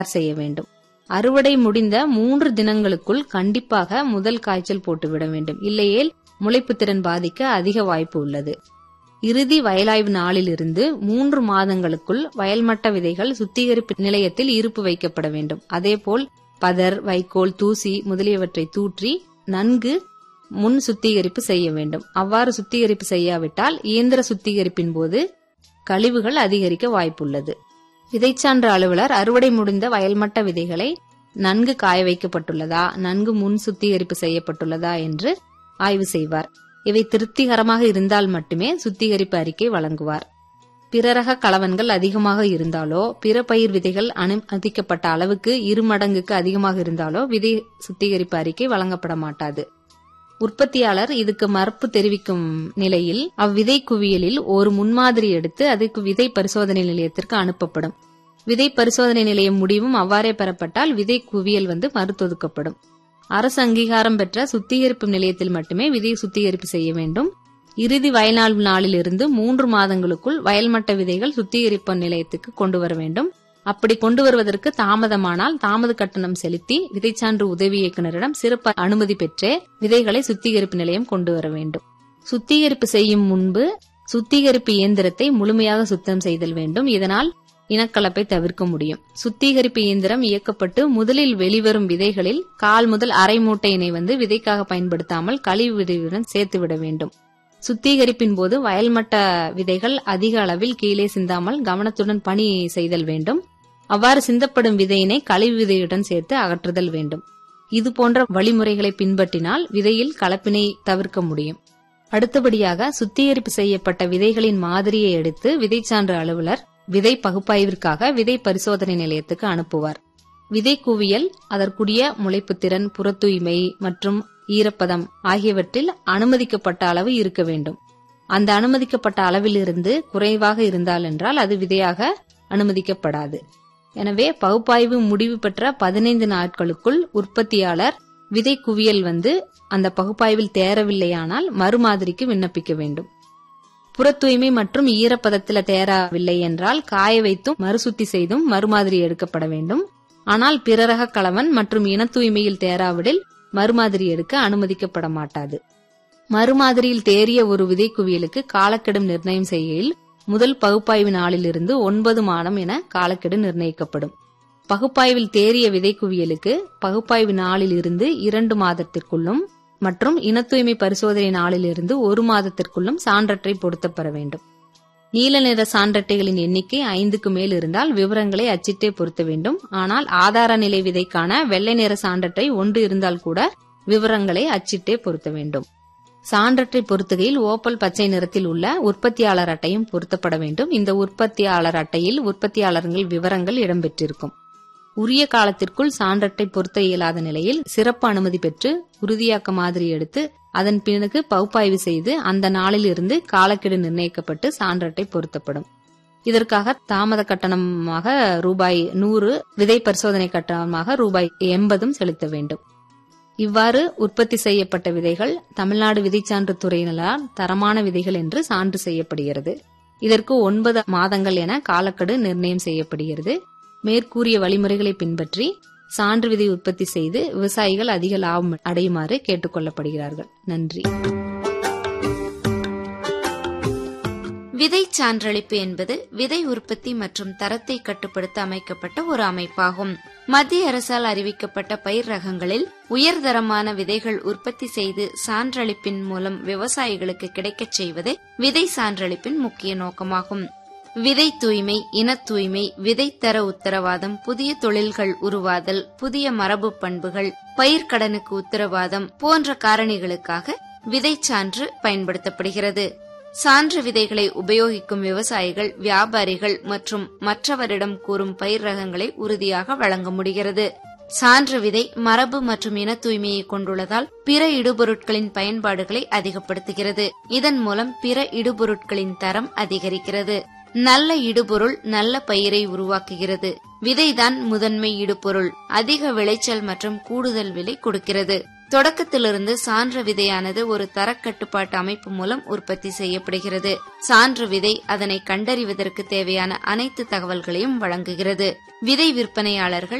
செய்ய வேண்டும். அறுவடை முடிந்த 3 தினங்களுக்குள் கண்டிப்பாக முதல் காய்ச்சல் போட்டுவிட வேண்டும். இல்லையேல் முளைப்பு திறன் பாதிக்க அதிக வாய்ப்பு உள்ளது. இறுதி வயலாய்வு நாளிலிருந்து 3 மாதங்களுக்குள் வயல்மட்ட விதைகள் சுத்திகரிப்பு நிலையத்தில் இருப்பு வைக்கப்பட வேண்டும். அதேபோல் பதர், வைக்கோல், தூசி முதலியவற்றை தூற்றி நன்கு முன் சுத்திகரிப்பு செய்ய வேண்டும். அவ்வாறு சுத்திகரிப்பு செய்யாவிட்டால் இயந்திர சுத்திகரிப்பின் போது கழிவுகள் அதிகரிக்க வாய்ப்புள்ளது. விதைச்சான்று அலுவலர் அறுவடை முடிந்த வயல்மட்ட விதைகளை நன்கு காய வைக்கப்பட்டுள்ளதா, நன்கு முன் சுத்திகரிப்பு செய்யப்பட்டுள்ளதா என்று ஆய்வு செய்வார். இவை திருப்திகரமாக இருந்தால் மட்டுமே சுத்திகரிப்பு அறிக்கை வழங்குவார். பிற ரக கலவன்கள் அதிகமாக இருந்தாலோ, பிற பயிர் விதைகள் அனுமதிக்கப்பட்ட அளவுக்கு 2 மடங்குக்கு அதிகமாக இருந்தாலோ விதை சுத்திகரிப்பு அறிக்கை வழங்கப்பட மாட்டாது. உற்பத்தியாளர் இதுக்கு மறுப்பு தெரிவிக்கும் நிலையில் அவ்விதை குவியலில் ஒரு முன்மாதிரி எடுத்து அதுக்கு விதை பரிசோதனை நிலையத்திற்கு அனுப்பப்படும். விதை பரிசோதனை நிலையம் முடிவும் அவ்வாறே பெறப்பட்டால் விதை குவியல் மறுத்தொதுக்கப்படும். அரசு அங்கீகாரம் பெற்ற சுத்திகரிப்பு நிலையத்தில் மட்டுமே விதை சுத்திகரிப்பு செய்ய வேண்டும். இறுதி வயல்நாள் நாளிலிருந்து 3 மாதங்களுக்குள் வயல்மட்ட விதைகள் சுத்திகரிப்பு நிலையத்துக்கு கொண்டு வர வேண்டும். அப்படி கொண்டு வருவதற்கு தாமதமானால் தாமத கட்டணம் செலுத்தி விதைச்சான்று உதவி இயக்குநரிடம் சிறப்பு அனுமதி பெற்றே விதைகளை சுத்திகரிப்பு நிலையம் கொண்டு வர வேண்டும். சுத்திகரிப்பு செய்யும் முன்பு சுத்திகரிப்பு இயந்திரத்தை முழுமையாக சுத்தம் செய்தல் வேண்டும். இதனால் இனக்கலப்பை தவிர்க்க முடியும். சுத்திகரிப்பு இயந்திரம் இயக்கப்பட்டு முதலில் வெளிவரும் விதைகளில் 1/4 முதல் அரை மூட்டையினை விதைக்காக பயன்படுத்தாமல் கழிவு விதையுடன் சேர்த்துவிட வேண்டும். சுத்திகரிப்பின் போது வயல்மட்ட விதைகள் அதிக அளவில் கீழே சிந்தாமல் கவனத்துடன் பணி செய்தல் வேண்டும். அவ்வாறு சிந்தப்படும் விதையினை கழிவு விதையுடன் சேர்த்து அகற்றுதல் வேண்டும். இதுபோன்ற வழிமுறைகளை பின்பற்றினால் விதையில் கலப்பினை தவிர்க்க முடியும். அடுத்தபடியாக சுத்திகரிப்பு செய்யப்பட்ட விதைகளின் மாதிரியை எடுத்து விதைச்சான்று அலுவலர் விதை பகுப்பாய்விற்காக விதை பரிசோதனை நிலையத்துக்கு அனுப்புவார். விதை குவியல் அதற்குரிய முளைப்பு திறன், புற தூய்மை மற்றும் ஈரப்பதம் ஆகியவற்றில் அனுமதிக்கப்பட்ட அளவு இருக்க வேண்டும். அந்த அனுமதிக்கப்பட்ட அளவிலிருந்து குறைவாக இருந்தால் என்றால் அது விதையாக அனுமதிக்கப்படாது. எனவே பகுப்பாய்வு முடிவு பெற்ற 15 நாட்களுக்குள் உற்பத்தியாளர் விதை குவியல் அந்த பகுப்பாய்வில் தேரவில்லையானால் மறுமாதிரிக்கு விண்ணப்பிக்க வேண்டும். புற தூய்மை மற்றும் ஈரப்பதத்தில் தேரவில்லை என்றால் காய வைத்தும் மறுசுத்தி செய்தும் மறுமாதிரி எடுக்கப்பட வேண்டும். ஆனால் பிற ரக கலவன் மற்றும் இன தூய்மையில் தேராவிடில் மறுமாதிரி எடுக்க அனுமதிக்கப்பட மாட்டாது. மறுமாதிரியில் தேறிய ஒரு விதை குவியலுக்கு காலக்கெடு நிர்ணயம் செய்கையில் முதல் பகுப்பாய்வு நாளிலிருந்து 9 மாதம் என காலக்கெடு நிர்ணயிக்கப்படும். பகுப்பாய்வில் தேறிய விதை குவியலுக்கு பகுப்பாய்வு நாளில் இருந்து 2 மாதத்திற்குள்ளும் மற்றும் இன தூய்மை பரிசோதனை நாளிலிருந்து 1 மாதத்திற்குள்ளும் சான்றட்டை பொருத்தப்பட வேண்டும். நீல நிற சான்றட்டைகளின் எண்ணிக்கை 5க்கு மேல் இருந்தால் விவரங்களை அச்சிட்டே பொருத்த வேண்டும். ஆனால் ஆதார நிலை விதைக்கான வெள்ளை நிற சான்றட்டை 1 இருந்தால் கூட விவரங்களை அச்சிட்டே பொருத்த வேண்டும். சான்றட்டை பொருத்துகையில் ஓப்பல் பச்சை நிறத்தில் உள்ள உற்பத்தியாளர் அட்டையும் பொருத்தப்பட வேண்டும். இந்த உற்பத்தியாளர் அட்டையில் உற்பத்தியாளர்கள் விவரங்கள் இடம்பெற்றிருக்கும். உரிய காலத்திற்குள் சான்றட்டை பொருத்த இயலாத நிலையில் சிறப்பு அனுமதி பெற்று உறுதியாக்க மாதிரி எடுத்து அதன் பிறகு பகுப்பாய்வு செய்து அந்த நாளில் இருந்து காலக்கெடு நிர்ணயிக்கப்பட்டு சான்றட்டை பொருத்தப்படும். இதற்காக தாமத கட்டணமாக ரூபாய் 100, விதை பரிசோதனை கட்டணமாக ரூபாய் 80 செலுத்த வேண்டும். இவ்வாறு உற்பத்தி செய்யப்பட்ட விதைகள் தமிழ்நாடு விதைச்சான்று துறையினரால் தரமான விதைகள் என்று சான்று செய்யப்படுகிறது. இதற்கு 9 மாதங்கள் என காலக்கெடு நிர்ணயம் செய்யப்படுகிறது. மேற்கூறிய வழிமுறைகளை பின்பற்றி சான்று விதை உற்பத்தி செய்து விவசாயிகள் அதிக லாபம் அடையுமாறு கேட்டுக் கொள்ளப்படுகிறார்கள். நன்றி. விதை சான்றளிப்பு என்பது விதை உற்பத்தி மற்றும் தரத்தை கட்டுப்படுத்த அமைக்கப்பட்ட ஒரு அமைப்பாகும். மத்திய அரசால் அறிவிக்கப்பட்ட பயிர் ரகங்களில் உயர்தரமான விதைகள் உற்பத்தி செய்து சான்றளிப்பின் மூலம் விவசாயிகளுக்கு கிடைக்கச் செய்வதே விதை சான்றளிப்பின் முக்கிய நோக்கமாகும். விதை தூய்மை, இன தூய்மை, விதைத்தர உத்தரவாதம், புதிய தொழில்கள் உருவாதல், புதிய மரபு பண்புகள், பயிர்க்கடனுக்கு உத்தரவாதம் போன்ற காரணிகளுக்காக விதை சான்று பயன்படுத்தப்படுகிறது. சான்று விதைகளை உபயோகிக்கும் விவசாயிகள், வியாபாரிகள் மற்றும் மற்றவரிடம் கூறும் பயிர் ரகங்களை உறுதியாக வழங்க முடிகிறது. சான்று விதை மரபு மற்றும் இன தூய்மையை கொண்டுள்ளதால் பிற இடுபொருட்களின் பயன்பாடுகளை அதிகப்படுத்துகிறது. இதன் மூலம் பிற இடுபொருட்களின் தரம் அதிகரிக்கிறது. நல்ல இடுபொருள் நல்ல பயிரை உருவாக்குகிறது. விதைதான் முதன்மை இடுபொருள். அதிக விளைச்சல் மற்றும் கூடுதல் விலை கொடுக்கிறது. தொடக்கத்திலிருந்து சான்று விதையானது ஒரு தரக்கட்டுப்பாட்டு அமைப்பு மூலம் உற்பத்தி செய்யப்படுகிறது. சான்று விதை அதனை கண்டறிவதற்கு தேவையான அனைத்து தகவல்களையும் வழங்குகிறது. விதை விற்பனையாளர்கள்